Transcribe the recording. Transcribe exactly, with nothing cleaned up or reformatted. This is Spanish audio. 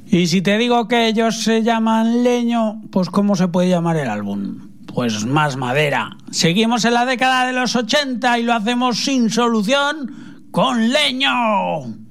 Y si te digo que ellos se llaman Leño, pues ¿cómo se puede llamar el álbum? Pues Más Madera. Seguimos en la década de los ochenta y lo hacemos sin solución con Leño.